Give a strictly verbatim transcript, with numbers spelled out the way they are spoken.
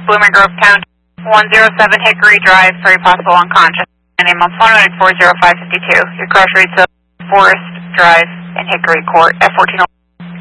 Blooming Grove County, one oh seven Hickory Drive, very possible unconscious. And name on phone at four oh five five two. Your crash rates of Forest Drive and Hickory Court at fourteen oh.